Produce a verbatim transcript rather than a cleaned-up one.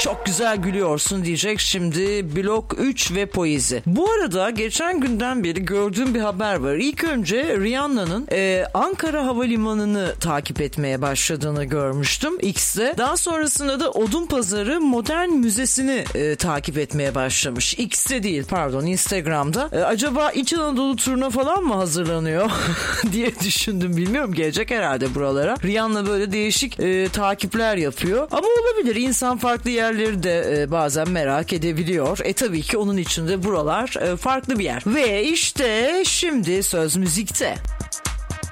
çok güzel gülüyorsun diyecek şimdi Blok üç ve Poezi. Bu arada geçen günden beri gördüğüm bir haber var. İlk önce Rihanna'nın e, Ankara Havalimanı'nı takip etmeye başladığını görmüştüm X'te. Daha sonrasında da Odunpazarı Modern Müzesi'ni e, takip etmeye başlamış. X'te değil pardon Instagram'da. E, acaba İç Anadolu turuna falan mı hazırlanıyor diye düşündüm. Bilmiyorum, gelecek herhalde buralara. Rihanna böyle değişik e, takipler yapıyor. Ama olabilir, insan farklı yerleri de e, bazen merak edebiliyor. E tabii ki onun için de buralar e, farklı bir yer. Ve işte şimdi söz müzikte.